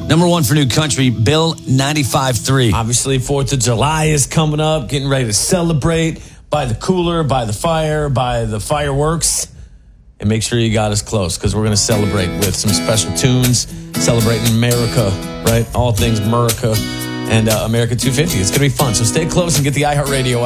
Number one for new country, Bill 95.3. Obviously, 4th of July is coming up, getting ready to celebrate. Buy the cooler, buy the fire, buy the fireworks. And make sure you got us close because we're going to celebrate with some special tunes, celebrating America, right? All things America and America 250. It's going to be fun. So stay close and get the iHeartRadio